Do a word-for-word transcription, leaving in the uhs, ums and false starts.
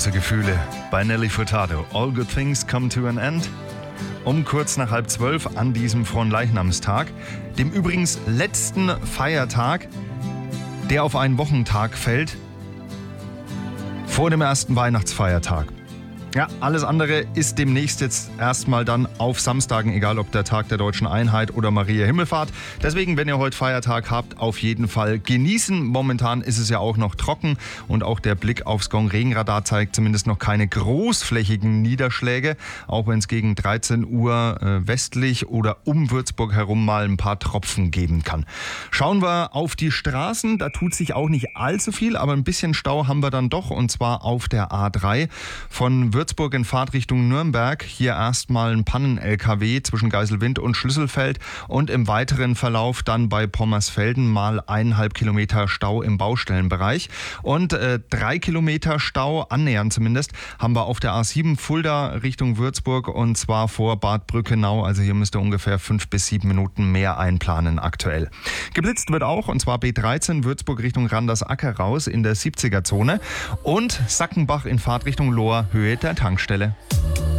große Gefühle bei Nelly Furtado. All good things come to an end. Um kurz nach halb zwölf an diesem Fronleichnamstag, dem übrigens letzten Feiertag, der auf einen Wochentag fällt, vor dem ersten Weihnachtsfeiertag. Ja, alles andere ist demnächst jetzt erstmal dann auf Samstagen, egal ob der Tag der Deutschen Einheit oder Maria Himmelfahrt. Deswegen, wenn ihr heute Feiertag habt, auf jeden Fall genießen. Momentan ist es ja auch noch trocken und auch der Blick aufs Gong-Regenradar zeigt zumindest noch keine großflächigen Niederschläge, auch wenn es gegen dreizehn Uhr äh, westlich oder um Würzburg herum mal ein paar Tropfen geben kann. Schauen wir auf die Straßen, da tut sich auch nicht allzu viel, aber ein bisschen Stau haben wir dann doch, und zwar auf der A drei von Würzburg Würzburg in Fahrtrichtung Nürnberg. Hier erstmal ein Pannen-L K W zwischen Geiselwind und Schlüsselfeld und im weiteren Verlauf dann bei Pommersfelden mal eineinhalb Kilometer Stau im Baustellenbereich. Und äh, drei Kilometer Stau, annähernd zumindest, haben wir auf der A sieben Fulda Richtung Würzburg, und zwar vor Bad Brückenau. Also hier müsst ihr ungefähr fünf bis sieben Minuten mehr einplanen aktuell. Geblitzt wird auch, und zwar B dreizehn Würzburg Richtung Randersacker raus in der siebziger Zone und Sackenbach in Fahrtrichtung Lohr, Höhe der Tankstelle.